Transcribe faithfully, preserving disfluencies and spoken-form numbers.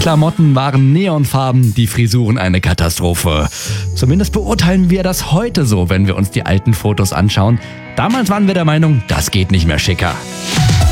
Klamotten waren neonfarben, die Frisuren eine Katastrophe. Zumindest beurteilen wir das heute so, wenn wir uns die alten Fotos anschauen. Damals waren wir der Meinung, das geht nicht mehr schicker.